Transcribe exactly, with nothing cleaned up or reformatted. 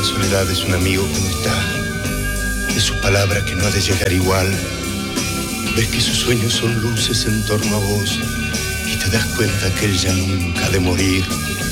soledad es un amigo que no está, de sus palabras que no ha de llegar igual. Ves que sus sueños son luces en torno a vos y te das cuenta que él ya nunca ha de morir.